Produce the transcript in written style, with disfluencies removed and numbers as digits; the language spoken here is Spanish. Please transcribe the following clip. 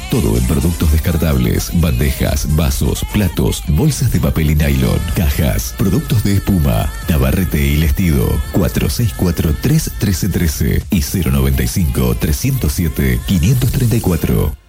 Todo en productos descartables, bandejas, vasos, platos, bolsas de papel y nylon, cajas, productos de espuma, Navarrete y Lestido. 4643-1313 y 095-307-534.